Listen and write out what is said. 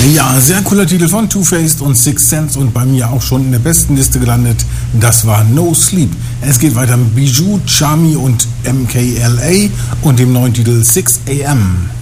Ja, sehr cooler Titel von Two-Faced und Six Sense und bei mir auch schon in der besten Liste gelandet. Das war No Sleep. Es geht weiter mit Bijou, Charmy und MKLA und dem neuen Titel 6 AM.